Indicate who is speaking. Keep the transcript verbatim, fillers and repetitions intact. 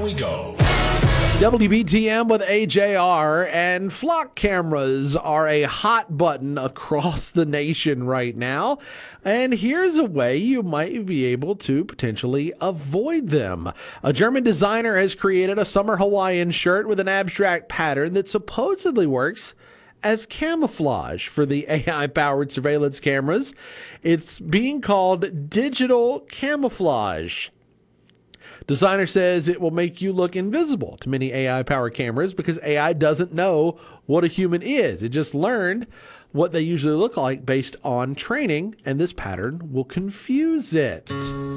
Speaker 1: we go.
Speaker 2: W B T M with A J R, and flock cameras are a hot button across the nation right now. And here's a way you might be able to potentially avoid them. A German designer has created a summer Hawaiian shirt with an abstract pattern that supposedly works as camouflage for the A I-powered surveillance cameras. It's being called digital camouflage. Designer says it will make you look invisible to many A I-powered cameras because A I doesn't know what a human is. It just learned what they usually look like based on training, and this pattern will confuse it.